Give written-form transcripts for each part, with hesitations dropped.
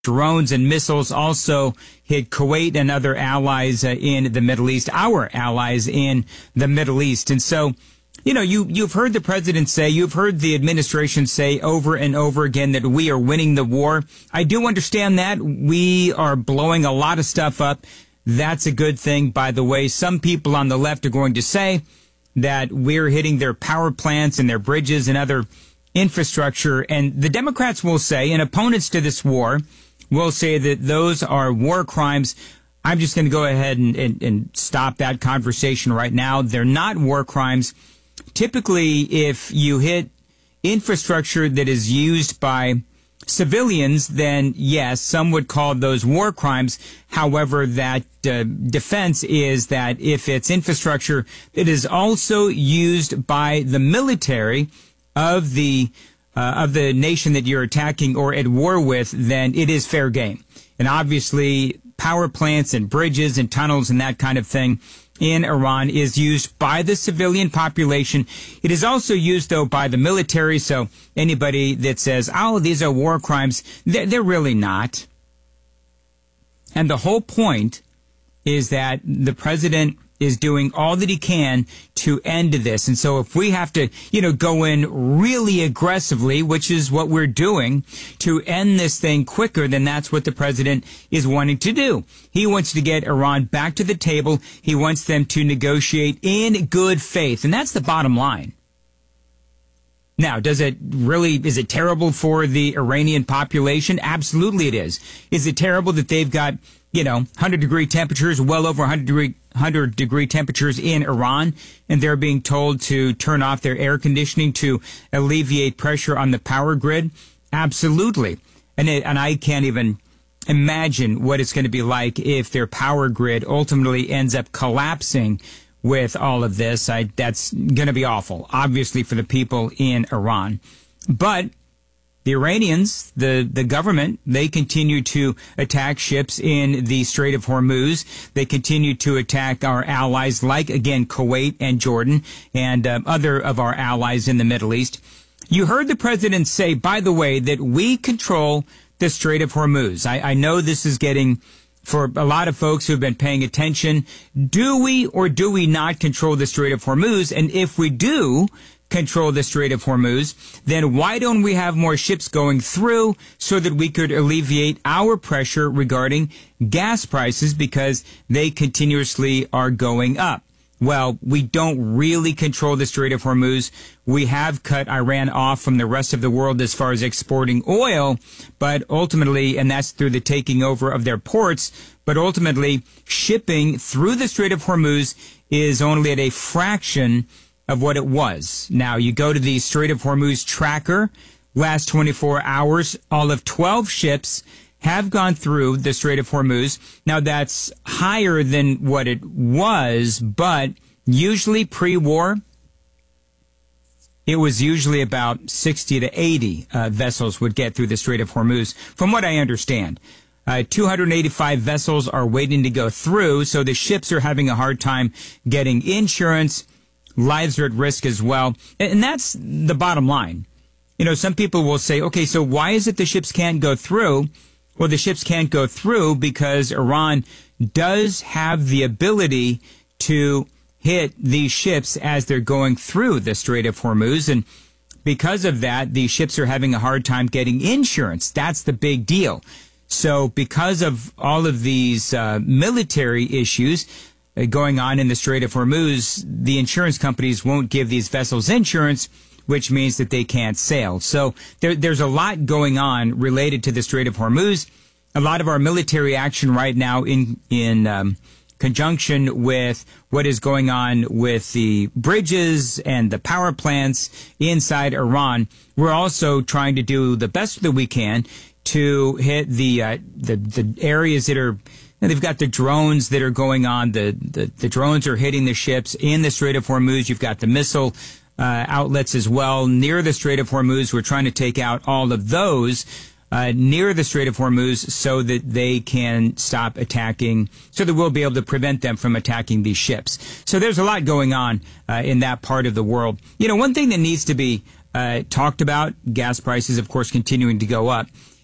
drones and missiles also hit Kuwait and other allies in the Middle East, our allies in the Middle East. And so, you've heard the president say, you've heard the administration say over and over again that we are winning the war. I do understand that. We are blowing a lot of stuff up. That's a good thing. By the way, some people on the left are going to say that we're hitting their power plants and their bridges and other infrastructure. And the Democrats will say, and opponents to this war will say, that those are war crimes. I'm just going to go ahead and stop that conversation right now. They're not war crimes. Typically, if you hit infrastructure that is used by civilians, then yes, some would call those war crimes. However, that defense is that if it's infrastructure that is also used by the military of the nation that you're attacking or at war with, then it is fair game. And obviously, power plants and bridges and tunnels and that kind of thing in Iran is used by the civilian population. It is also used, though, by the military. So anybody that says, oh, these are war crimes, they're really not. And the whole point is that the president is doing all that he can to end this. And so if we have to, go in really aggressively, which is what we're doing, to end this thing quicker, then that's what the president is wanting to do. He wants to get Iran back to the table. He wants them to negotiate in good faith. And that's the bottom line. Now, is it terrible for the Iranian population? Absolutely it is. Is it terrible that they've got, 100-degree temperatures, well over 100-degree temperatures in Iran, and they're being told to turn off their air conditioning to alleviate pressure on the power grid? Absolutely. And I can't even imagine what it's going to be like if their power grid ultimately ends up collapsing with all of this. That's going to be awful, obviously, for the people in Iran. But the Iranians, the government, they continue to attack ships in the Strait of Hormuz. They continue to attack our allies like, again, Kuwait and Jordan and other of our allies in the Middle East. You heard the president say, by the way, that we control the Strait of Hormuz. I know this is getting, for a lot of folks who have been paying attention, do we or do we not control the Strait of Hormuz? And if we do control the Strait of Hormuz, then why don't we have more ships going through so that we could alleviate our pressure regarding gas prices, because they continuously are going up? Well, we don't really control the Strait of Hormuz. We have cut Iran off from the rest of the world as far as exporting oil, but ultimately, and that's through the taking over of their ports, but ultimately shipping through the Strait of Hormuz is only at a fraction of what it was. Now, you go to the Strait of Hormuz tracker, last 24 hours, all of 12 ships have gone through the Strait of Hormuz. Now, that's higher than what it was, but usually pre-war, it was usually about 60 to 80 vessels would get through the Strait of Hormuz, from what I understand. 285 vessels are waiting to go through, so the ships are having a hard time getting insurance. Lives are at risk as well. And that's the bottom line. Some people will say, okay, so why is it the ships can't go through? Well, the ships can't go through because Iran does have the ability to hit these ships as they're going through the Strait of Hormuz. And because of that, the ships are having a hard time getting insurance. That's the big deal. So because of all of these military issues going on in the Strait of Hormuz, the insurance companies won't give these vessels insurance, which means that they can't sail. So there's a lot going on related to the Strait of Hormuz. A lot of our military action right now in conjunction with what is going on with the bridges and the power plants inside Iran, we're also trying to do the best that we can to hit the areas that are. And they've got the drones that are going on. The drones are hitting the ships in the Strait of Hormuz. You've got the missile outlets as well near the Strait of Hormuz. We're trying to take out all of those near the Strait of Hormuz so that they can stop attacking, so that we'll be able to prevent them from attacking these ships. So there's a lot going on in that part of the world. One thing that needs to be talked about, gas prices, of course, continuing to go up,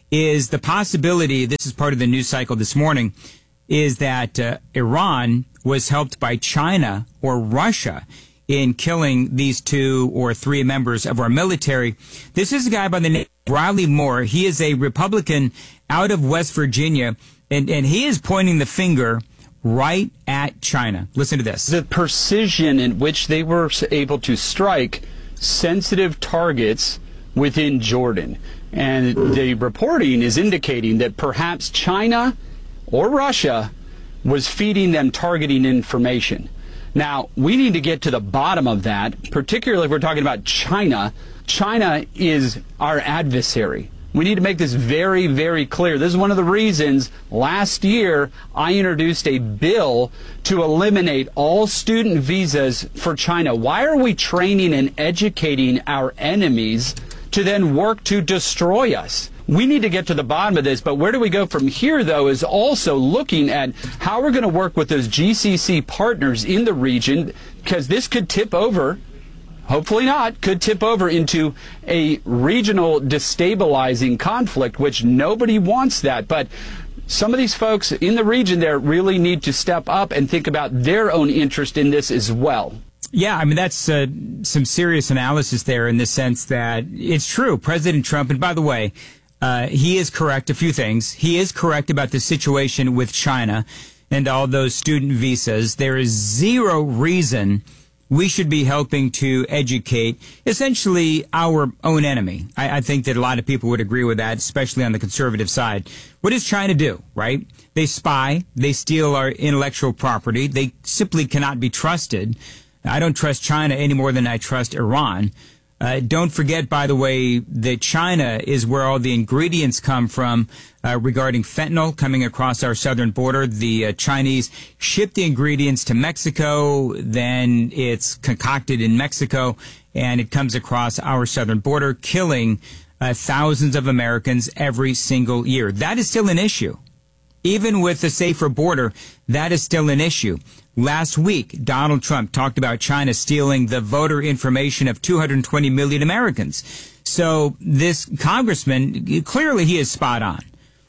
is the possibility, this is part of the news cycle this morning, is that Iran was helped by China or Russia in killing these 2 or 3 members of our military. This is a guy by the name of Riley Moore. He is a Republican out of West Virginia, and he is pointing the finger right at China. Listen to this. The precision in which they were able to strike sensitive targets within Jordan. And the reporting is indicating that perhaps China or Russia was feeding them targeting information. Now, we need to get to the bottom of that, particularly if we're talking about China. China is our adversary. We need to make this very, very clear. This is one of the reasons last year I introduced a bill to eliminate all student visas for China. Why are we training and educating our enemies to then work to destroy us? We need to get to the bottom of this, but where do we go from here, though, is also looking at how we're going to work with those GCC partners in the region, because this could tip over, hopefully not, could tip over into a regional destabilizing conflict, which nobody wants that. But some of these folks in the region there really need to step up and think about their own interest in this as well. Yeah, I mean, that's some serious analysis there in the sense that it's true. President Trump, and by the way, he is correct a few things. He is correct about the situation with China and all those student visas. There is zero reason we should be helping to educate essentially our own enemy. I think that a lot of people would agree with that, especially on the conservative side. What does China do, right? They spy. They steal our intellectual property. They simply cannot be trusted. I don't trust China any more than I trust Iran. Don't forget, by the way, that China is where all the ingredients come from regarding fentanyl coming across our southern border. The Chinese ship the ingredients to Mexico, then it's concocted in Mexico, and it comes across our southern border, killing thousands of Americans every single year. That is still an issue. Even with a safer border, that is still an issue. Last week, Donald Trump talked about China stealing the voter information of 220 million Americans. So this congressman, clearly he is spot on.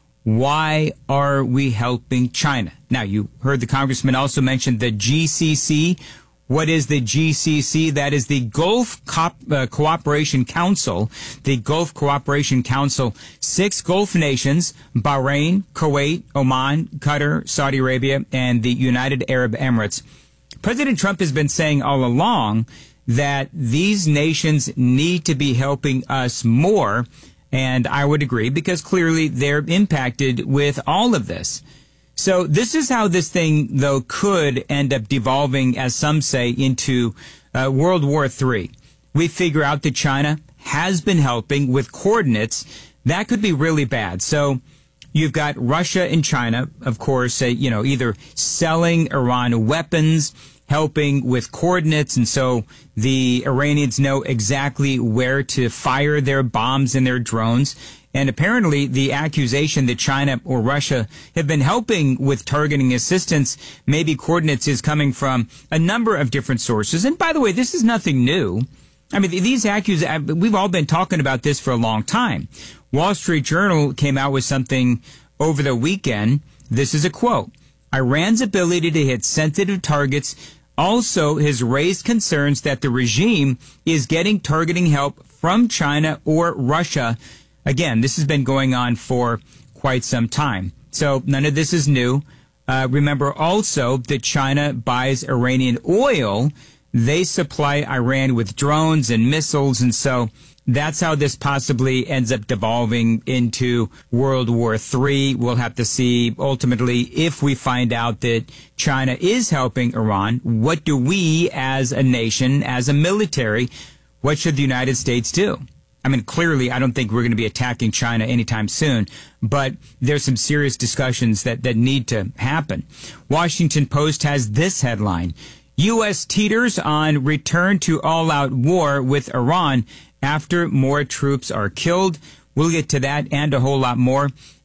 Why are we helping China? Now, you heard the congressman also mention the GCC. What is the GCC? That is the Gulf Cooperation Council. The Gulf Cooperation Council, 6 Gulf nations, Bahrain, Kuwait, Oman, Qatar, Saudi Arabia, and the United Arab Emirates. President Trump has been saying all along that these nations need to be helping us more, and I would agree because clearly they're impacted with all of this. So this is how this thing, though, could end up devolving, as some say, into World War III. We figure out that China has been helping with coordinates. That could be really bad. So you've got Russia and China, of course, either selling Iran weapons, helping with coordinates, and so the Iranians know exactly where to fire their bombs and their drones. And apparently the accusation that China or Russia have been helping with targeting assistance, maybe coordinates, is coming from a number of different sources. And by the way, this is nothing new. I mean, these accusations, we've all been talking about this for a long time. Wall Street Journal came out with something over the weekend. This is a quote. Iran's ability to hit sensitive targets also has raised concerns that the regime is getting targeting help from China or Russia. Again, this has been going on for quite some time. So none of this is new. Remember also that China buys Iranian oil. They supply Iran with drones and missiles. And so that's how this possibly ends up devolving into World War III. We'll have to see ultimately if we find out that China is helping Iran. What do we as a nation, as a military, what should the United States do? I mean, clearly, I don't think we're going to be attacking China anytime soon, but there's some serious discussions that need to happen. Washington Post has this headline: U.S. teeters on return to all-out war with Iran after more troops are killed. We'll get to that and a whole lot more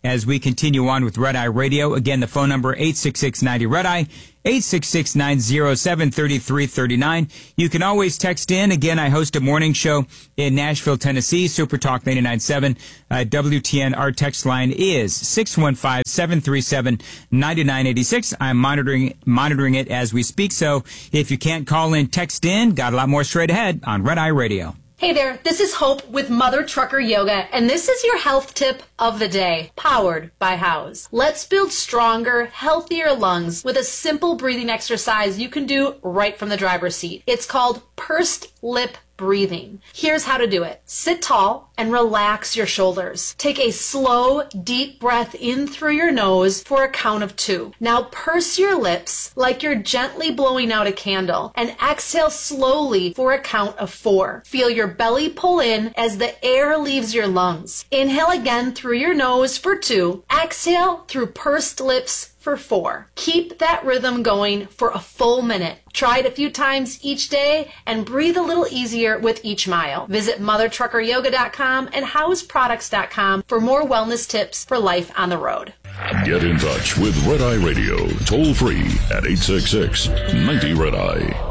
as we continue on with Red Eye Radio. Again, the phone number 866-90-RED-EYE, 866-907-3339. You can always text in. Again, I host a morning show in Nashville, Tennessee, Super Talk 99.7. WTN, our text line is 615-737-9986. I'm monitoring it as we speak. So if you can't call in, text in. Got a lot more straight ahead on Red Eye Radio. Hey there, this is Hope with Mother Trucker Yoga, and this is your health tip of the day, powered by House. Let's build stronger, healthier lungs with a simple breathing exercise you can do right from the driver's seat. It's called pursed lip breathing. Here's how to do it. Sit tall and relax your shoulders. Take a slow, deep breath in through your nose for a count of 2. Now purse your lips like you're gently blowing out a candle and exhale slowly for a count of 4. Feel your belly pull in as the air leaves your lungs. Inhale again through your nose for 2. Exhale through pursed lips for 4. Keep that rhythm going for a full minute. Try it a few times each day and breathe a little easier with each mile. Visit mothertruckeryoga.com and houseproducts.com for more wellness tips for life on the road. Get in touch with Red Eye Radio, toll free at 866-90-RED-EYE.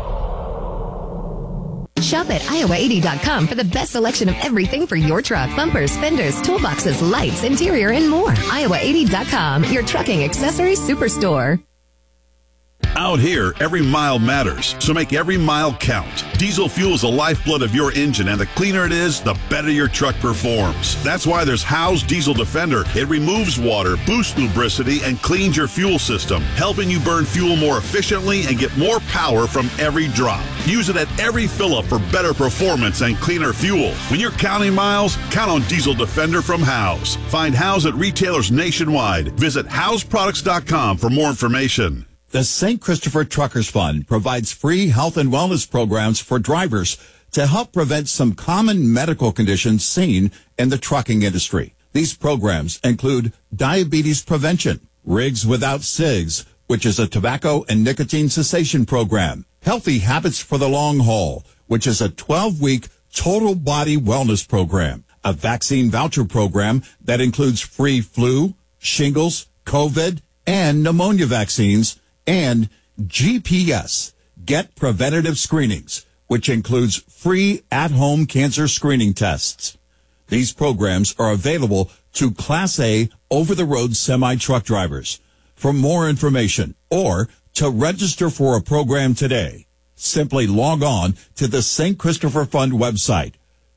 Shop at iowa80.com for the best selection of everything for your truck. Bumpers, fenders, toolboxes, lights, interior, and more. iowa80.com, your trucking accessories superstore. Out here, every mile matters, so make every mile count. Diesel fuel is the lifeblood of your engine, and the cleaner it is, the better your truck performs. That's why there's Howe's Diesel Defender. It removes water, boosts lubricity, and cleans your fuel system, helping you burn fuel more efficiently and get more power from every drop. Use it at every fill-up for better performance and cleaner fuel. When you're counting miles, count on Diesel Defender from Howe's. Find Howe's at retailers nationwide. Visit houseproducts.com for more information. The St. Christopher Truckers Fund provides free health and wellness programs for drivers to help prevent some common medical conditions seen in the trucking industry. These programs include diabetes prevention, Rigs Without Cigs, which is a tobacco and nicotine cessation program, Healthy Habits for the Long Haul, which is a 12-week total body wellness program, a vaccine voucher program that includes free flu, shingles, COVID, and pneumonia vaccines, and GPS, Get Preventative Screenings, which includes free at-home cancer screening tests. These programs are available to Class A over-the-road semi-truck drivers. For more information or to register for a program today, simply log on to the St. Christopher Fund website,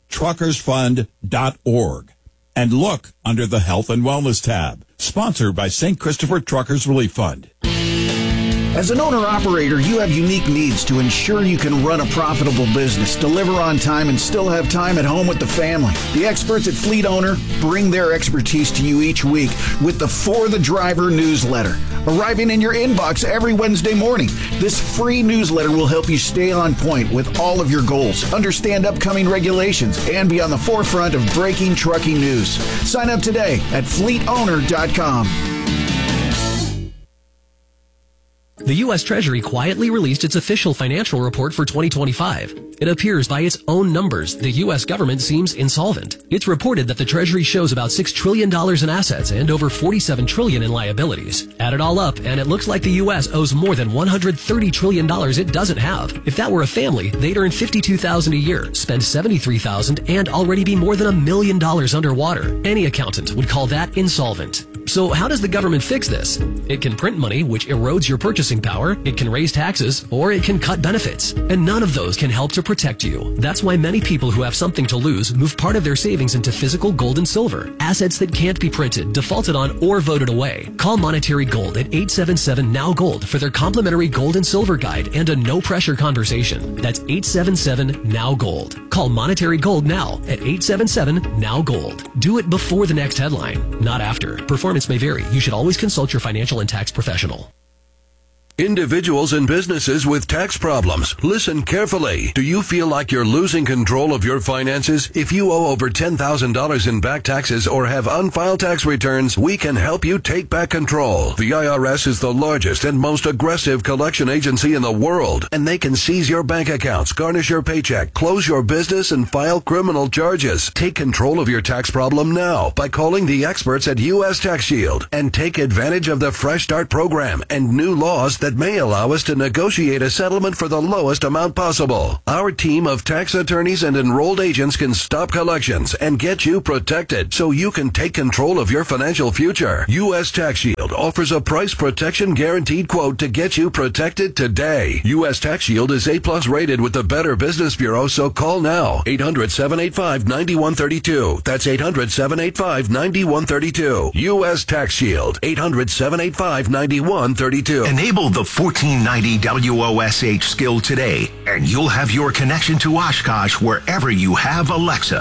truckersfund.org, and look under the Health and Wellness tab. Sponsored by St. Christopher Truckers Relief Fund. As an owner-operator, you have unique needs to ensure you can run a profitable business, deliver on time, and still have time at home with the family. The experts at Fleet Owner bring their expertise to you each week with the For the Driver newsletter, arriving in your inbox every Wednesday morning. This free newsletter will help you stay on point with all of your goals, understand upcoming regulations, and be on the forefront of breaking trucking news. Sign up today at fleetowner.com. The U.S. Treasury quietly released its official financial report for 2025. It appears by its own numbers, the U.S. government seems insolvent. It's reported that the Treasury shows about $6 trillion in assets and over $47 trillion in liabilities. Add it all up, and it looks like the U.S. owes more than $130 trillion it doesn't have. If that were a family, they'd earn $52,000 a year, spend $73,000, and already be more than $1 million underwater. Any accountant would call that insolvent. So how does the government fix this? It can print money, which erodes your purchasing power, it can raise taxes, or it can cut benefits. And none of those can help to protect you. That's why many people who have something to lose move part of their savings into physical gold and silver, assets that can't be printed, defaulted on, or voted away. Call Monetary Gold at 877-NOW-GOLD for their complimentary gold and silver guide and a no-pressure conversation. That's 877-NOW-GOLD. Call Monetary Gold now at 877-NOW-GOLD. Do it before the next headline, not after. Performance may vary. You should always consult your financial and tax professional. Individuals and businesses with tax problems, listen carefully. Do you feel like you're losing control of your finances? If you owe over $10,000 in back taxes or have unfiled tax returns, we can help you take back control. The IRS is the largest and most aggressive collection agency in the world, and they can seize your bank accounts, garnish your paycheck, close your business, and file criminal charges. Take control of your tax problem now by calling the experts at U.S. Tax Shield and take advantage of the Fresh Start program and new laws that may allow us to negotiate a settlement for the lowest amount possible. Our team of tax attorneys and enrolled agents can stop collections and get you protected so you can take control of your financial future. U.S. Tax Shield offers a price protection guaranteed quote to get you protected today. U.S. Tax Shield is A+ rated with the Better Business Bureau, so call now. 800-785-9132. That's 800-785-9132. U.S. Tax Shield. 800-785-9132. Enable the 1490 WOSH skill today, and you'll have your connection to Oshkosh wherever you have Alexa.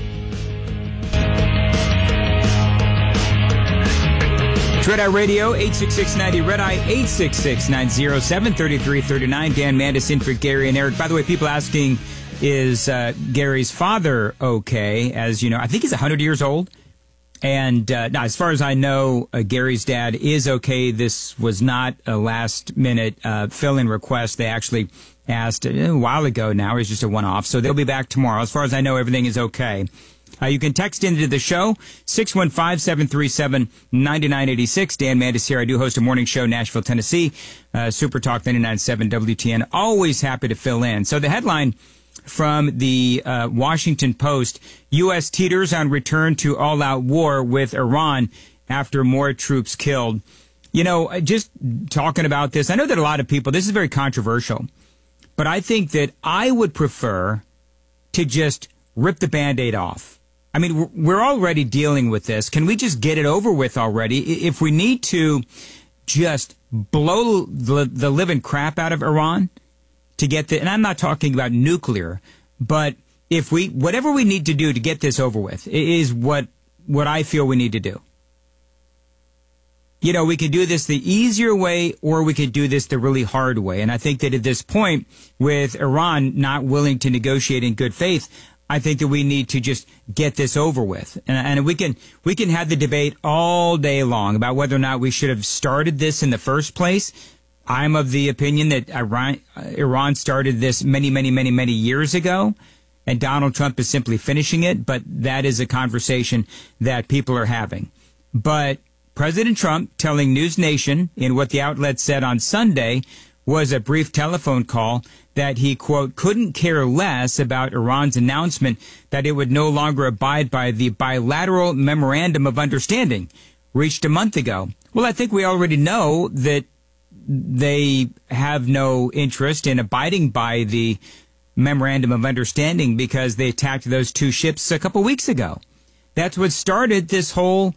Red Eye Radio, 86690 Red Eye, 866-907-3339. Dan Mandis in for Gary and Eric. By the way, people asking, is Gary's father okay? As you know, I think he's 100 years old. And now, as far as I know, Gary's dad is okay. This was not a last-minute fill-in request. They actually asked a while ago now. It's just a one-off. So they'll be back tomorrow. As far as I know, everything is okay. You can text into the show, 615-737-9986. Dan Mandis here. I do host a morning show, Nashville, Tennessee, Super Talk 99.7 WTN. Always happy to fill in. So the headline from the Washington Post, U.S. teeters on return to all-out war with Iran after more troops killed. You know, just talking about this, I know that a lot of people, this is very controversial, but I think that I would prefer to just rip the Band-Aid off. I mean, we're already dealing with this. Can we just get it over with already? If we need to just blow the living crap out of Iran to get the, and I'm not talking about nuclear, but if whatever we need to do to get this over with is what I feel we need to do. You know, we could do this the easier way, or we could do this the really hard way. And I think that at this point, with Iran not willing to negotiate in good faith, I think that we need to just get this over with. And we can have the debate all day long about whether or not we should have started this in the first place. I'm of the opinion that Iran started this many, many, many, many years ago, and Donald Trump is simply finishing it. But that is a conversation that people are having. But President Trump telling News Nation in what the outlet said on Sunday was a brief telephone call that he, quote, couldn't care less about Iran's announcement that it would no longer abide by the bilateral memorandum of understanding reached a month ago. Well, I think we already know that they have no interest in abiding by the memorandum of understanding because they attacked those two ships a couple weeks ago. That's what started this whole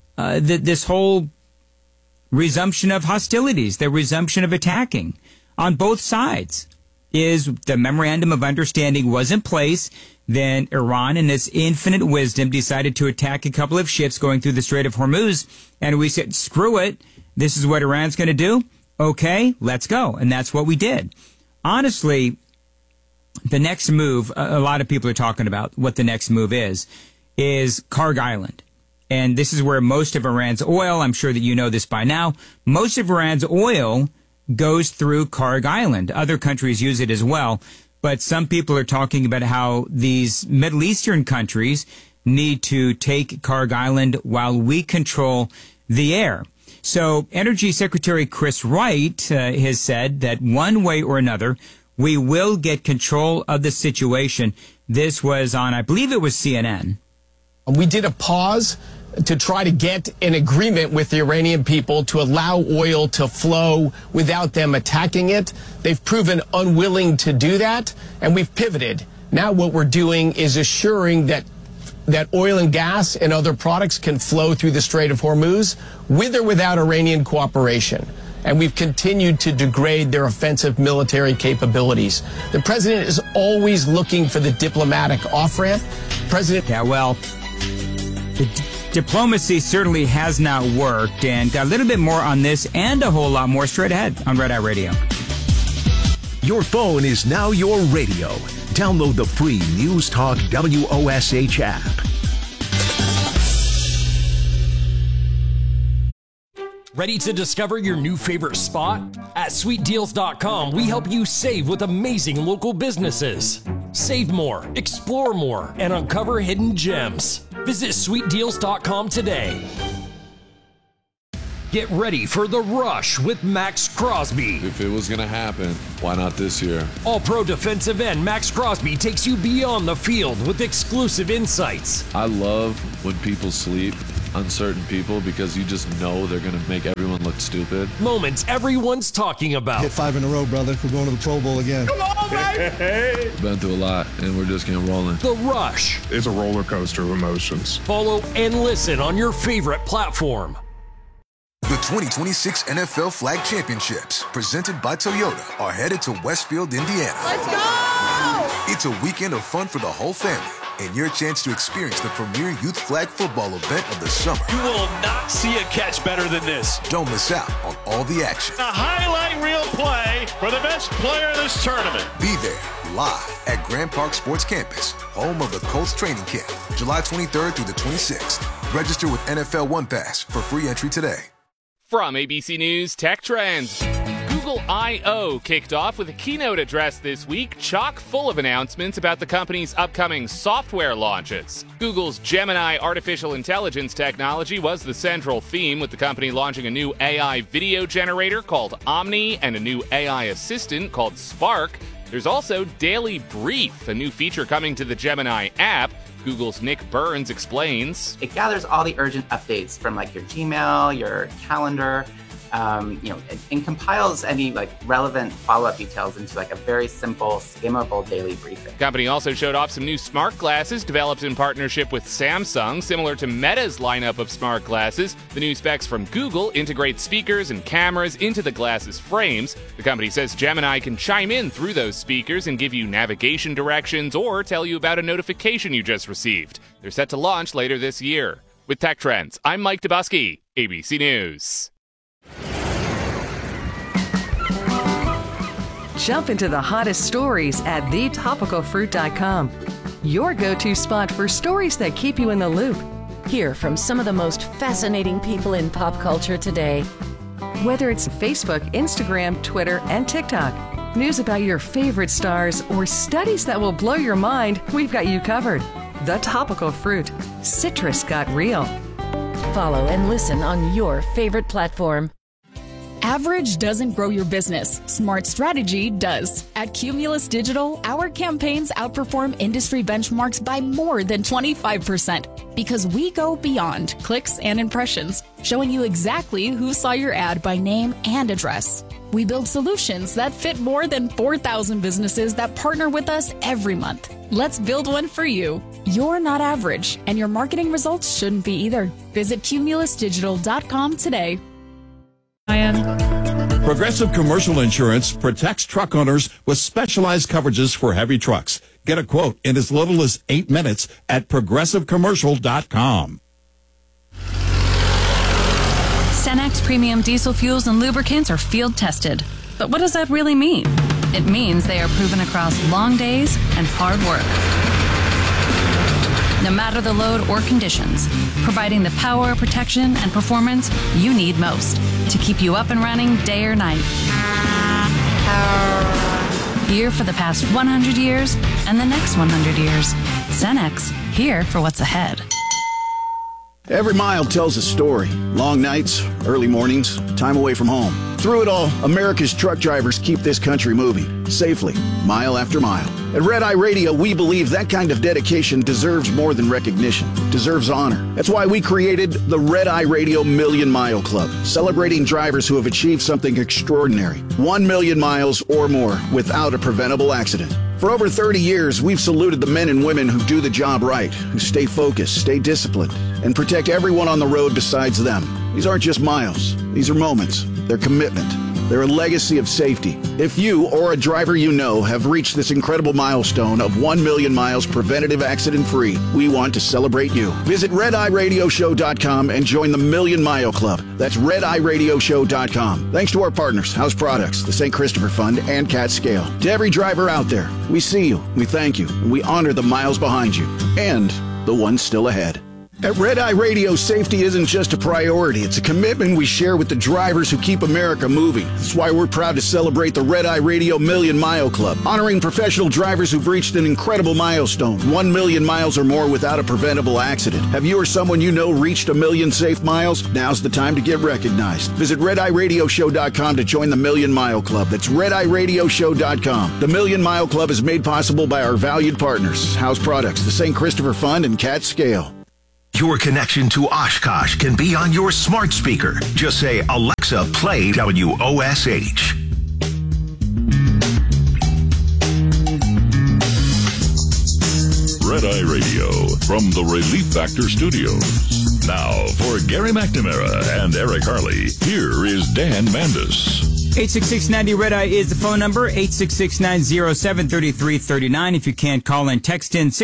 resumption of hostilities, the resumption of attacking on both sides. Is the memorandum of understanding was in place, then Iran in its infinite wisdom decided to attack a couple of ships going through the Strait of Hormuz, and we said, screw it, this is what Iran's going to do? Okay, let's go. And that's what we did. Honestly, the next move, a lot of people are talking about what the next move is Kharg Island. And this is where most of Iran's oil, I'm sure that you know this by now, most of Iran's oil goes through Kharg Island. Other countries use it as well. But some people are talking about how these Middle Eastern countries need to take Kharg Island while we control the air. So Energy Secretary Chris Wright has said that one way or another, we will get control of the situation. This was on, I believe it was CNN. We did a pause to try to get an agreement with the Iranian people to allow oil to flow without them attacking it. They've proven unwilling to do that, and we've pivoted. Now what we're doing is assuring that oil and gas and other products can flow through the Strait of Hormuz with or without Iranian cooperation. And we've continued to degrade their offensive military capabilities. The president is always looking for the diplomatic off-ramp. Yeah, well, diplomacy certainly has not worked. And a little bit more on this and a whole lot more straight ahead on Red Eye Radio. Your phone is now your radio. Download the free News Talk WOSH app. Ready to discover your new favorite spot? At SweetDeals.com, we help you save with amazing local businesses. Save more, explore more, and uncover hidden gems. Visit SweetDeals.com today. Get ready for the rush with Max Crosby. If it was going to happen, why not this year? All-pro defensive end Max Crosby takes you beyond the field with exclusive insights. I love when people sleep, uncertain people, because you just know they're going to make everyone look stupid. Moments everyone's talking about. Hit 5 in a row, brother. We're going to the Pro Bowl again. Come on, baby! Been through a lot, and we're just getting rolling. The Rush. It's a roller coaster of emotions. Follow and listen on your favorite platform. The 2026 NFL Flag Championships, presented by Toyota, are headed to Westfield, Indiana. Let's go! It's a weekend of fun for the whole family, and your chance to experience the premier youth flag football event of the summer. You will not see a catch better than this. Don't miss out on all the action. A highlight reel play for the best player in this tournament. Be there, live at Grand Park Sports Campus, home of the Colts training camp, July 23rd through the 26th. Register with NFL One Pass for free entry today. From ABC News Tech Trends. Google I/O kicked off with a keynote address this week, chock full of announcements about the company's upcoming software launches. Google's Gemini artificial intelligence technology was the central theme, with the company launching a new AI video generator called Omni and a new AI assistant called Spark. There's also Daily Brief, a new feature coming to the Gemini app. Google's Nick Burns explains. It gathers all the urgent updates from like your Gmail, your calendar, and compiles any like relevant follow-up details into like a very simple, skimmable daily briefing. The company also showed off some new smart glasses developed in partnership with Samsung, similar to Meta's lineup of smart glasses. The new specs from Google integrate speakers and cameras into the glasses frames. The company says Gemini can chime in through those speakers and give you navigation directions or tell you about a notification you just received. They're set to launch later this year. With Tech Trends, I'm Mike Dubusky, ABC News. Jump into the hottest stories at thetopicalfruit.com. Your go-to spot for stories that keep you in the loop. Hear from some of the most fascinating people in pop culture today. Whether it's Facebook, Instagram, Twitter, and TikTok, news about your favorite stars, or studies that will blow your mind, we've got you covered. The Topical Fruit. Citrus got real. Follow and listen on your favorite platform. Average doesn't grow your business. Smart strategy does. At Cumulus Digital, our campaigns outperform industry benchmarks by more than 25% because we go beyond clicks and impressions, showing you exactly who saw your ad by name and address. We build solutions that fit more than 4,000 businesses that partner with us every month. Let's build one for you. You're not average, and your marketing results shouldn't be either. Visit cumulusdigital.com today. Progressive Commercial Insurance protects truck owners with specialized coverages for heavy trucks. Get a quote in as little as 8 minutes at progressivecommercial.com. Cenex premium diesel fuels and lubricants are field tested. But what does that really mean? It means they are proven across long days and hard work. No matter the load or conditions, providing the power, protection, and performance you need most to keep you up and running day or night. Here for the past 100 years and the next 100 years. Cenex, here for what's ahead. Every mile tells a story. Long nights, early mornings, time away from home. Through it all, America's truck drivers keep this country moving, safely, mile after mile. At Red Eye Radio, we believe that kind of dedication deserves more than recognition, deserves honor. That's why we created the Red Eye Radio Million Mile Club, celebrating drivers who have achieved something extraordinary. 1 million miles or more without a preventable accident. For over 30 years, we've saluted the men and women who do the job right, who stay focused, stay disciplined, and protect everyone on the road besides them. These aren't just miles. These are moments. They're commitment. They're a legacy of safety. If you or a driver you know have reached this incredible milestone of 1 million miles preventative accident-free, we want to celebrate you. Visit RedEyeRadioShow.com and join the Million Mile Club. That's RedEyeRadioShow.com. Thanks to our partners, House Products, the St. Christopher Fund, and Cat Scale. To every driver out there, we see you, we thank you, and we honor the miles behind you and the ones still ahead. At Red Eye Radio, safety isn't just a priority. It's a commitment we share with the drivers who keep America moving. That's why we're proud to celebrate the Red Eye Radio Million Mile Club, honoring professional drivers who've reached an incredible milestone, 1 million miles or more without a preventable accident. Have you or someone you know reached 1 million safe miles? Now's the time to get recognized. Visit RedEyeRadioShow.com to join the Million Mile Club. That's RedEyeRadioShow.com. The Million Mile Club is made possible by our valued partners, House Products, the St. Christopher Fund, and Cat Scale. Your connection to Oshkosh can be on your smart speaker. Just say, Alexa, play WOSH. Red Eye Radio from the Relief Factor Studios. Now, for Gary McNamara and Eric Harley, here is Dan Mandis. 866-90 Red Eye is the phone number, 866-907-3339. If you can't call in, text in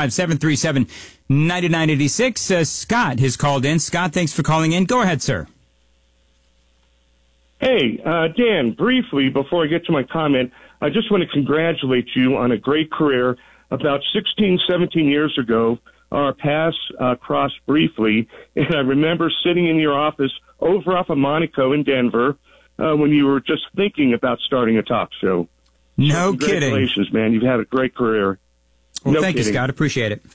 615-737-9986. Scott has called in. Scott, thanks for calling in. Go ahead, sir. Hey, Dan, briefly, before I get to my comment, I just want to congratulate you on a great career. About 16, 17 years ago, our paths crossed briefly, and I remember sitting in your office over off of Monaco in Denver, when you were just thinking about starting a talk show. No kidding. Congratulations, man. You've had a great career. Well, thank you, Scott. Appreciate it.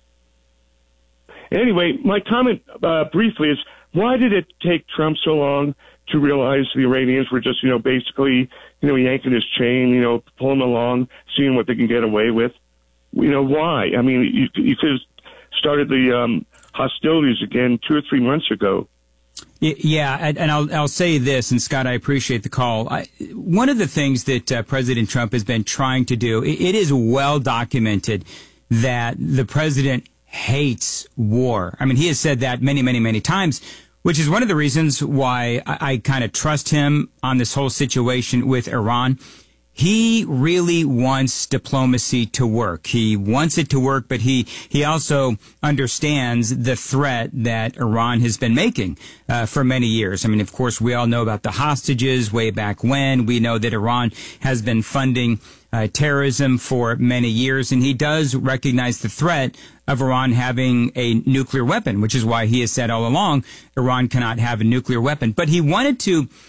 Anyway, my comment briefly is, why did it take Trump so long to realize the Iranians were just, basically, yanking his chain, pulling along, seeing what they can get away with? Why? I mean, you could have started the hostilities again 2 or 3 months ago. Yeah, and I'll say this, and Scott, I appreciate the call. One of the things that President Trump has been trying to do, it is well documented that the president hates war. I mean, he has said that many, many, many times, which is one of the reasons why I kind of trust him on this whole situation with Iran. He really wants diplomacy to work. He wants it to work, but he also understands the threat that Iran has been making for many years. I mean, of course, we all know about the hostages way back when. We know that Iran has been funding terrorism for many years, and he does recognize the threat of Iran having a nuclear weapon, which is why he has said all along Iran cannot have a nuclear weapon. But he wanted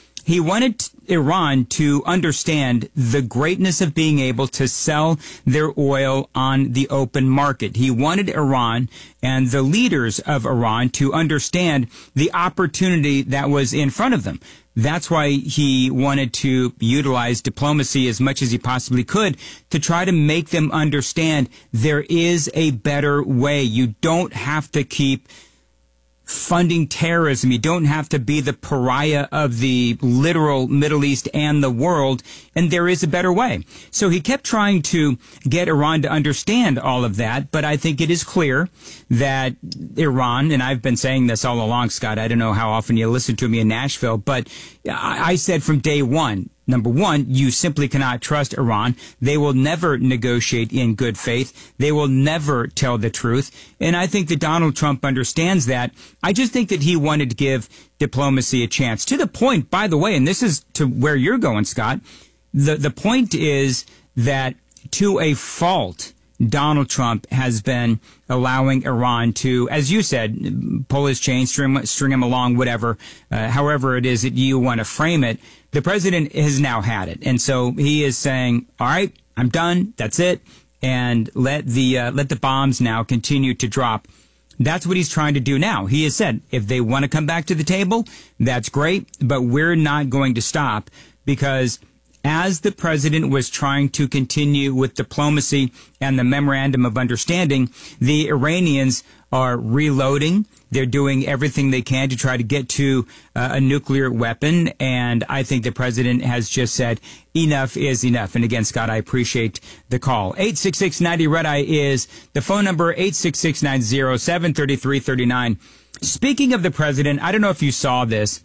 Iran to understand the greatness of being able to sell their oil on the open market. He wanted Iran and the leaders of Iran to understand the opportunity that was in front of them. That's why he wanted to utilize diplomacy as much as he possibly could to try to make them understand there is a better way. You don't have to keep funding terrorism. You don't have to be the pariah of the literal Middle East and the world, and there is a better way. So he kept trying to get Iran to understand all of that, but I think it is clear that Iran, and I've been saying this all along, Scott, I don't know how often you listen to me in Nashville, but I said from day one, number one, you simply cannot trust Iran. They will never negotiate in good faith. They will never tell the truth. And I think that Donald Trump understands that. I just think that he wanted to give diplomacy a chance. To the point, by the way, and this is to where you're going, Scott, the point is that to a fault, Donald Trump has been allowing Iran to, as you said, pull his chain, string him along, whatever, however it is that you want to frame it. The president has now had it. And so he is saying, all right, I'm done. That's it. And let the bombs now continue to drop. That's what he's trying to do now. He has said, if they want to come back to the table, that's great. But we're not going to stop, because as the president was trying to continue with diplomacy and the memorandum of understanding, the Iranians are reloading. They're doing everything they can to try to get to a nuclear weapon. And I think the president has just said enough is enough. And again, Scott, I appreciate the call. 866-90 Red Eye is the phone number, 866-907-3339. Speaking of the president, I don't know if you saw this.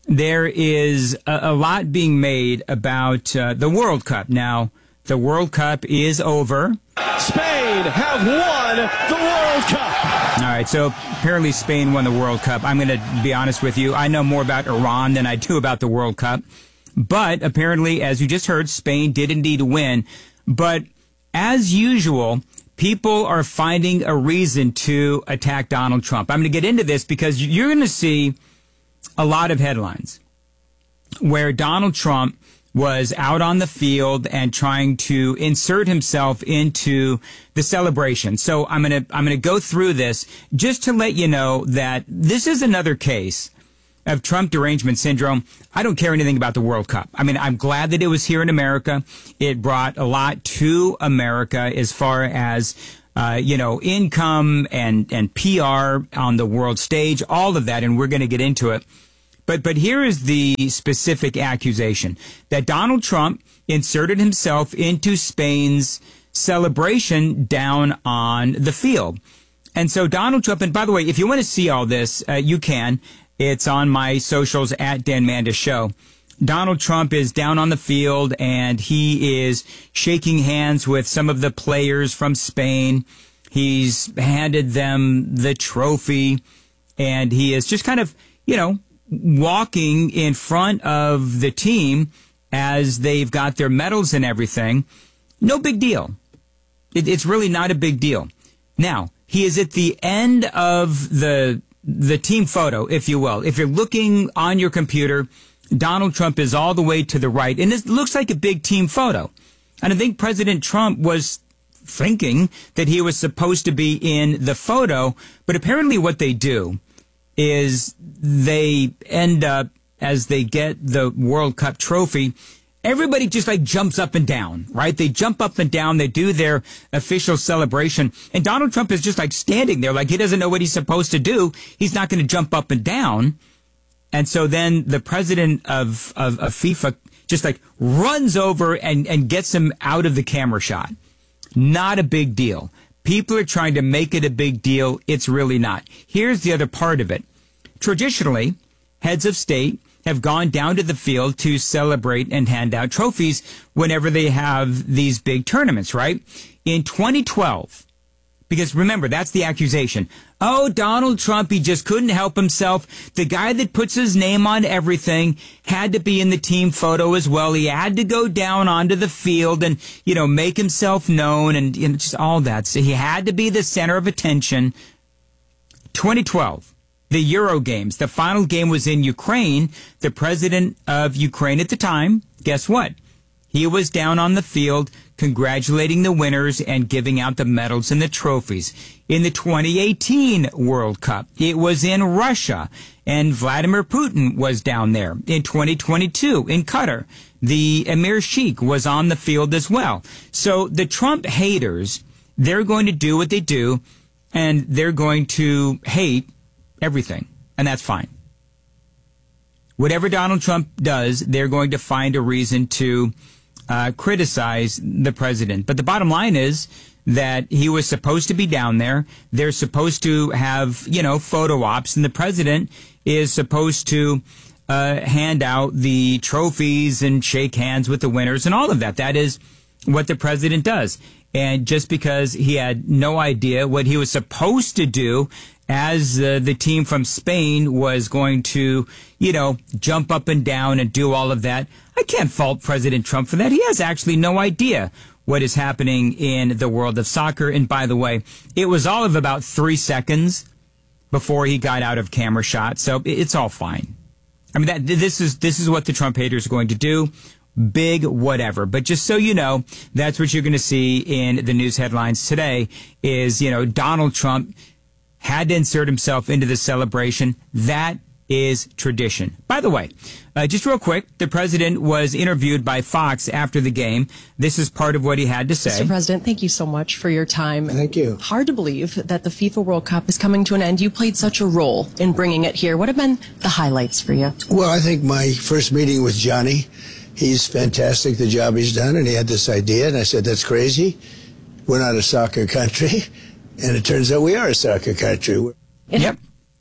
there is a lot being made about the World Cup. Now, the World Cup is over. Spain have won the World Cup. All right, so apparently Spain won the World Cup. I'm going to be honest with you. I know more about Iran than I do about the World Cup. But apparently, as you just heard, Spain did indeed win. But as usual, people are finding a reason to attack Donald Trump. I'm going to get into this because you're going to see a lot of headlines where Donald Trump was out on the field and trying to insert himself into the celebration. So I'm going to go through this just to let you know that this is another case of Trump derangement syndrome. I don't care anything about the World Cup. I mean, I'm glad that it was here in America. It brought a lot to America as far as income and PR on the world stage, all of that, and we're going to get into it. But here is the specific accusation that Donald Trump inserted himself into Spain's celebration down on the field. And so Donald Trump, and by the way, if you want to see all this, you can. It's on my socials at Dan Mandis Show. Donald Trump is down on the field and he is shaking hands with some of the players from Spain. He's handed them the trophy and he is just kind of, walking in front of the team as they've got their medals and everything. No big deal. It's really not a big deal. Now, he is at the end of the team photo, if you will. If you're looking on your computer, Donald Trump is all the way to the right, and it looks like a big team photo. And I think President Trump was thinking that he was supposed to be in the photo, but apparently what they do is they end up, as they get the World Cup trophy, everybody just jumps up and down, right? They jump up and down. They do their official celebration. And Donald Trump is just standing there like he doesn't know what he's supposed to do. He's not going to jump up and down. And so then the president of FIFA just runs over and gets him out of the camera shot. Not a big deal. People are trying to make it a big deal. It's really not. Here's the other part of it. Traditionally, heads of state have gone down to the field to celebrate and hand out trophies whenever they have these big tournaments, right? In 2012, because remember, that's the accusation. Oh, Donald Trump, he just couldn't help himself. The guy that puts his name on everything had to be in the team photo as well. He had to go down onto the field and, make himself known and just all that. So he had to be the center of attention. 2012. The Euro Games. The final game was in Ukraine. The president of Ukraine at the time, guess what? He was down on the field congratulating the winners and giving out the medals and the trophies. In the 2018 World Cup, it was in Russia, and Vladimir Putin was down there. In 2022, in Qatar, the Emir Sheikh was on the field as well. So the Trump haters, they're going to do what they do, and they're going to hate everything, and that's fine. Whatever Donald Trump does, they're going to find a reason to criticize the president. But the bottom line is that he was supposed to be down there. They're supposed to have, photo ops, and the president is supposed to hand out the trophies and shake hands with the winners and all of that. That is what the president does. And just because he had no idea what he was supposed to do as the team from Spain was going to, jump up and down and do all of that, I can't fault President Trump for that. He has actually no idea what is happening in the world of soccer. And by the way, it was all of about 3 seconds before he got out of camera shot. So it's all fine. I mean, this is what the Trump haters are going to do. Big whatever. But just so you know, that's what you're going to see in the news headlines today is, Donald Trump had to insert himself into the celebration. That is tradition. By the way, just real quick, the president was interviewed by Fox after the game. This is part of what he had to say. Mr. President, thank you so much for your time. Thank you. Hard to believe that the FIFA World Cup is coming to an end. You played such a role in bringing it here. What have been the highlights for you? Well, I think my first meeting with Johnny, he's fantastic, the job he's done, and he had this idea, and I said, that's crazy. We're not a soccer country. And it turns out we are a soccer country. Yep.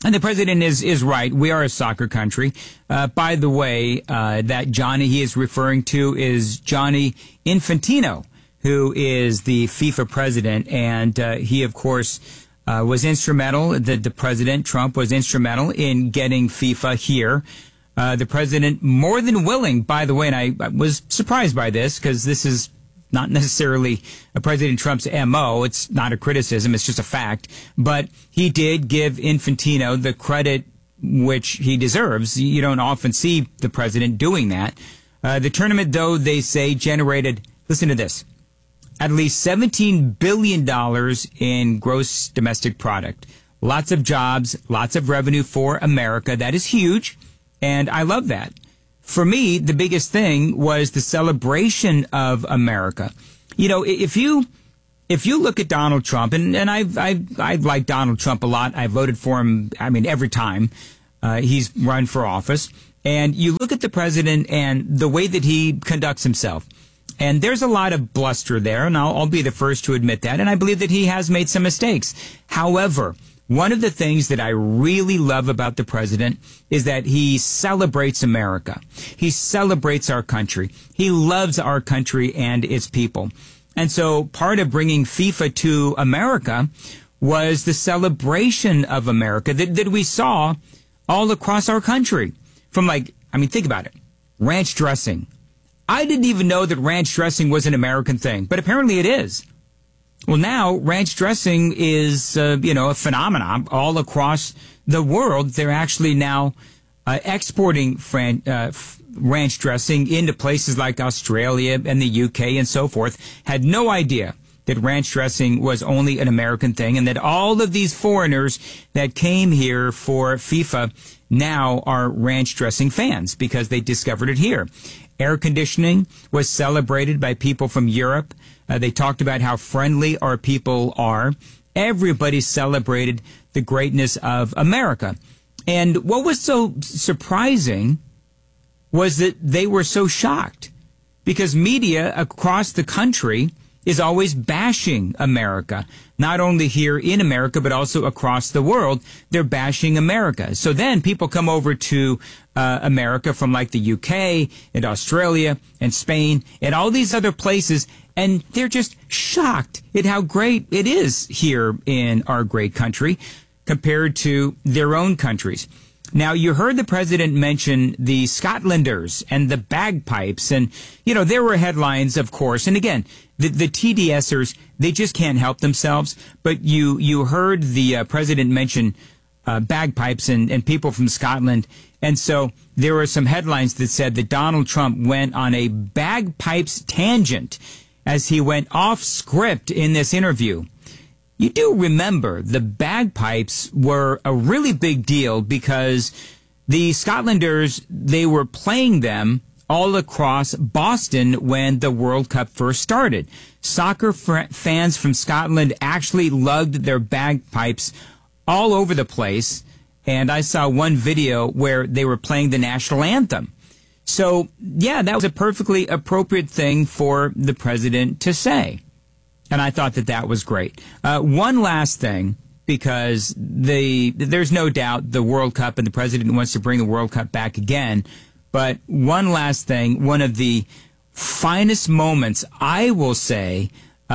And the president is right. We are a soccer country. By the way, that Johnny he is referring to is Gianni Infantino, who is the FIFA president. And he, of course, was instrumental. The president, Trump, was instrumental in getting FIFA here. The president, more than willing, by the way, and I was surprised by this because this is not necessarily President Trump's MO. It's not a criticism. It's just a fact. But he did give Infantino the credit which he deserves. You don't often see the president doing that. The tournament, though, they say generated, listen to this, at least $17 billion in gross domestic product. Lots of jobs, lots of revenue for America. That is huge. And I love that. For me, the biggest thing was the celebration of America. You know, if you look at Donald Trump, and I like Donald Trump a lot. I voted for him, I mean, every time he's run for office. And you look at the president and the way that he conducts himself. And there's a lot of bluster there, and I'll be the first to admit that. And I believe that he has made some mistakes. However, one of the things that I really love about the president is that he celebrates America. He celebrates our country. He loves our country and its people. And so part of bringing FIFA to America was the celebration of America that we saw all across our country. From think about it. Ranch dressing. I didn't even know that ranch dressing was an American thing, but apparently it is. Well, now ranch dressing is, a phenomenon all across the world. They're actually now exporting ranch dressing into places like Australia and the UK and so forth. Had no idea that ranch dressing was only an American thing, and that all of these foreigners that came here for FIFA now are ranch dressing fans because they discovered it here. Air conditioning was celebrated by people from Europe. They talked about how friendly our people are. Everybody celebrated the greatness of America. And what was so surprising was that they were so shocked because media across the country is always bashing America. Not only here in America, but also across the world, they're bashing America. So then people come over to America from like the UK and Australia and Spain and all these other places, and they're just shocked at how great it is here in our great country compared to their own countries. Now, you heard the president mention the Scotlanders and the bagpipes, and, there were headlines, of course. And again, the TDSers, they just can't help themselves. But you heard the president mention bagpipes and people from Scotland. And so there were some headlines that said that Donald Trump went on a bagpipes tangent as he went off script in this interview. You do remember the bagpipes were a really big deal because the Scotlanders, they were playing them all across Boston when the World Cup first started. Soccer fans from Scotland actually lugged their bagpipes all over the place. And I saw one video where they were playing the national anthem. So, yeah, that was a perfectly appropriate thing for the president to say. And I thought that was great. One last thing, because there's no doubt the World Cup and the president wants to bring the World Cup back again. But one last thing, one of the finest moments, I will say,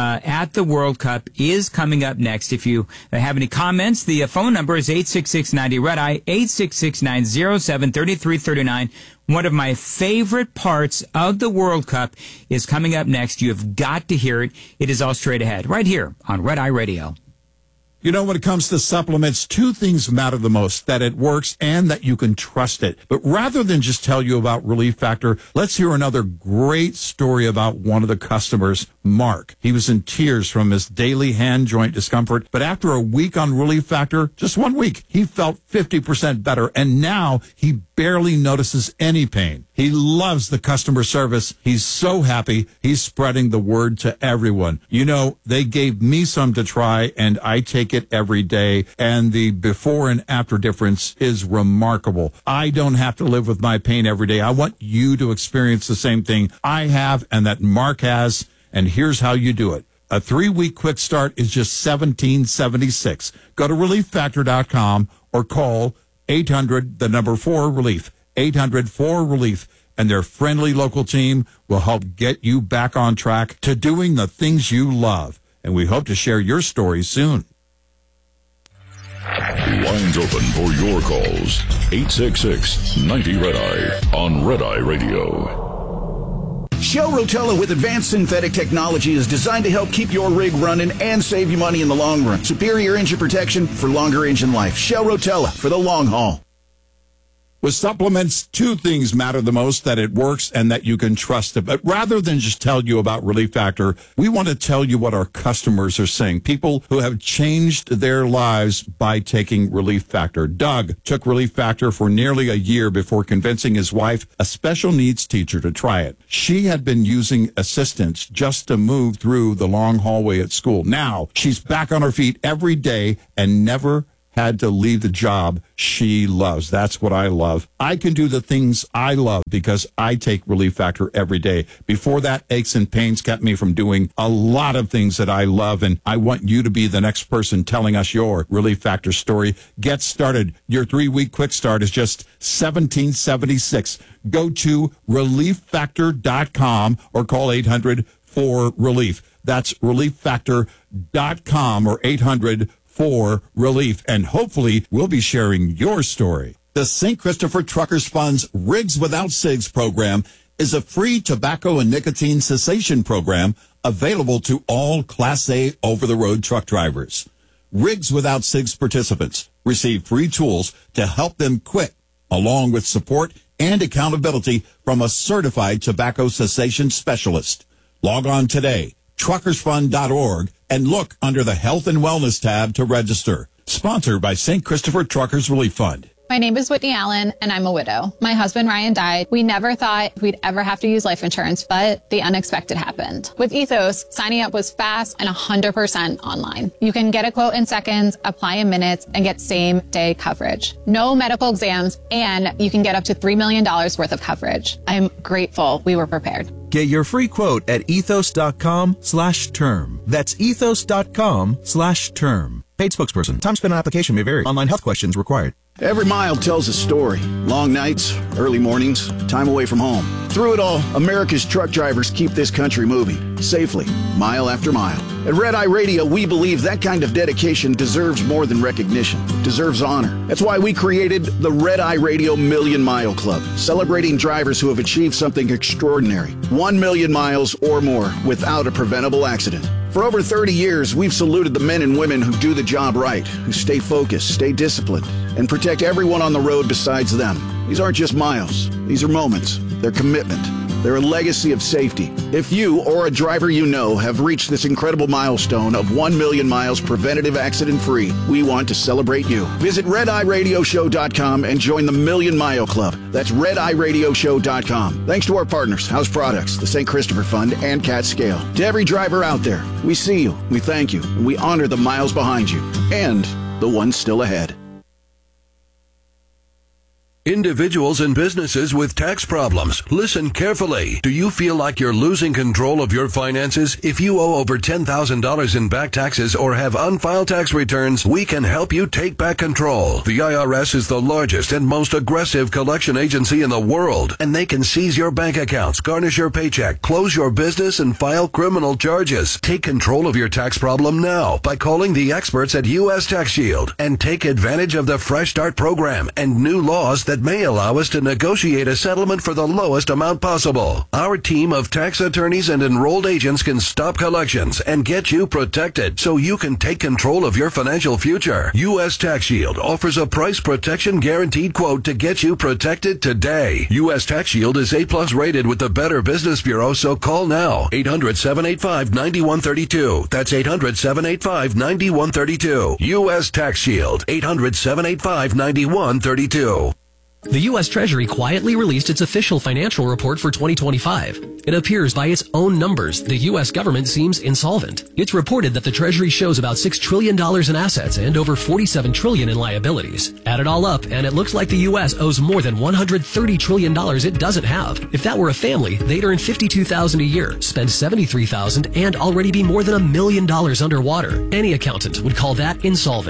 at the World Cup is coming up next. If you have any comments, the phone number is 866-90-RED-I, 866-907-3339. One of my favorite parts of the World Cup is coming up next. You have got to hear it. It is all straight ahead, right here on Red Eye Radio. You know, when it comes to supplements, two things matter the most, that it works and that you can trust it. But rather than just tell you about Relief Factor, let's hear another great story about one of the customers, Mark. He was in tears from his daily hand joint discomfort, but after a week on Relief Factor, just 1 week, he felt 50% better, and now he barely notices any pain. He loves the customer service. He's so happy. He's spreading the word to everyone. You know, they gave me some to try, and I take it every day, and the before and after difference is remarkable. I don't have to live with my pain every day. I want you to experience the same thing I have and that Mark has, and here's how you do it. A 3-week quick start is just $17.76. Go to ReliefFactor.com or call 800-4-RELIEF, 800-4-RELIEF, and their friendly local team will help get you back on track to doing the things you love. And we hope to share your story soon. Lines open for your calls. 866-90-RED-EYE on Red Eye Radio. Shell Rotella with advanced synthetic technology is designed to help keep your rig running and save you money in the long run. Superior engine protection for longer engine life. Shell Rotella for the long haul. With supplements, two things matter the most: that it works and that you can trust it. But rather than just tell you about Relief Factor, we want to tell you what our customers are saying. People who have changed their lives by taking Relief Factor. Doug took Relief Factor for nearly a year before convincing his wife, a special needs teacher, to try it. She had been using assistance just to move through the long hallway at school. Now she's back on her feet every day and never had to leave the job she loves. That's what I love. I can do the things I love because I take Relief Factor every day. Before that, aches and pains kept me from doing a lot of things that I love, and I want you to be the next person telling us your Relief Factor story. Get started. Your 3-week quick start is just $17.76. Go to relieffactor.com or call 800-4-RELIEF. That's relieffactor.com or 800-4-RELIEF, and hopefully we'll be sharing your story. The St. Christopher Truckers Fund's Rigs Without Cigs program is a free tobacco and nicotine cessation program available to all Class A over-the-road truck drivers. Rigs Without Cigs participants receive free tools to help them quit, along with support and accountability from a certified tobacco cessation specialist. Log on today, truckersfund.org, and look under the Health and Wellness tab to register. Sponsored by St. Christopher Truckers Relief Fund. My name is Whitney Allen, and I'm a widow. My husband, Ryan, died. We never thought we'd ever have to use life insurance, but the unexpected happened. With Ethos, signing up was fast and 100% online. You can get a quote in seconds, apply in minutes, and get same-day coverage. No medical exams, and you can get up to $3 million worth of coverage. I'm grateful we were prepared. Get your free quote at ethos.com/term. That's ethos.com/term. Paid spokesperson. Time spent on application may vary. Online health questions required. Every mile tells a story. Long nights, early mornings, time away from home. Through it all, America's truck drivers keep this country moving safely, mile after mile. At Red Eye Radio, we believe that kind of dedication deserves more than recognition. It deserves honor. That's why we created the Red Eye Radio Million Mile Club, celebrating drivers who have achieved something extraordinary. 1 million miles or more without a preventable accident. For over 30 years, we've saluted the men and women who do the job right, who stay focused, stay disciplined, and protect everyone on the road besides them. These aren't just miles. These are moments. They're commitment. They're a legacy of safety. If you or a driver you know have reached this incredible milestone of 1 million miles preventative accident-free, we want to celebrate you. Visit RedEyeRadioShow.com and join the Million Mile Club. That's RedEyeRadioShow.com. Thanks to our partners, House Products, the St. Christopher Fund, and Cat Scale. To every driver out there, we see you, we thank you, and we honor the miles behind you and the ones still ahead. Individuals and businesses with tax problems, listen carefully. Do you feel like you're losing control of your finances? If you owe over $10,000 in back taxes or have unfiled tax returns, we can help you take back control. The IRS is the largest and most aggressive collection agency in the world, and they can seize your bank accounts, garnish your paycheck, close your business, and file criminal charges. Take control of your tax problem now by calling the experts at U.S. Tax Shield and take advantage of the Fresh Start program and new laws that may allow us to negotiate a settlement for the lowest amount possible. Our team of tax attorneys and enrolled agents can stop collections and get you protected so you can take control of your financial future. U.S. Tax Shield offers a price protection guaranteed quote to get you protected today. U.S. Tax Shield is A+ rated with the Better Business Bureau, so call now. 800-785-9132. That's 800-785-9132. U.S. Tax Shield. 800-785-9132. The U.S. Treasury quietly released its official financial report for 2025. It appears by its own numbers, the U.S. government seems insolvent. It's reported that the Treasury shows about $6 trillion in assets and over $47 trillion in liabilities. Add it all up, and it looks like the U.S. owes more than $130 trillion it doesn't have. If that were a family, they'd earn $52,000 a year, spend $73,000, and already be more than $1 million underwater. Any accountant would call that insolvent.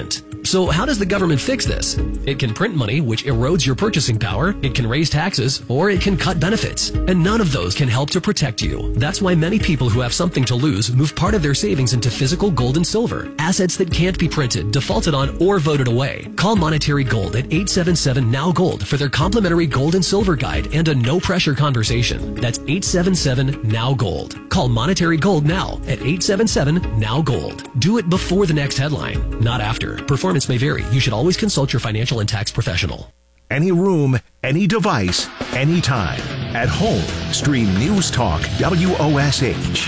So how does the government fix this? It can print money, which erodes your purchasing power. It can raise taxes, or it can cut benefits. And none of those can help to protect you. That's why many people who have something to lose move part of their savings into physical gold and silver, assets that can't be printed, defaulted on, or voted away. Call Monetary Gold at 877-NOW-GOLD for their complimentary gold and silver guide and a no-pressure conversation. That's 877-NOW-GOLD. Call Monetary Gold now at 877-NOW-GOLD. Do it before the next headline, not after. Performance may vary. You should always consult your financial and tax professional. Any room, any device, anytime. At home, stream News Talk WOSH.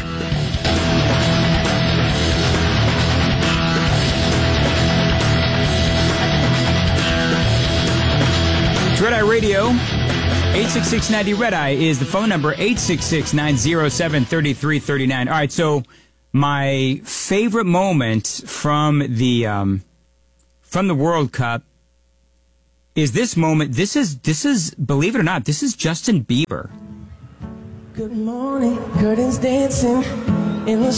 Red Eye Radio, 866-90 Red Eye is the phone number, 866-907-3339. All right, so my favorite moment from the World Cup is this moment. This is, believe it or not, this is Justin Bieber. Good morning, curtains dancing in the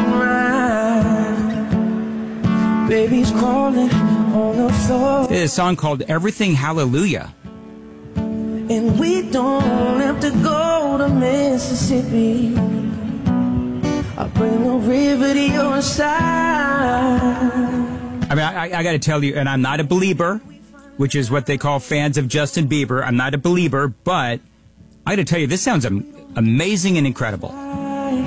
sunrise. Baby's crawling on the floor. It's a song called Everything Hallelujah. And we don't have to go to Mississippi. I'll bring a river to your side. I mean, I got to tell you, and I'm not a believer, which is what they call fans of Justin Bieber. I'm not a believer, but I got to tell you, this sounds amazing and incredible.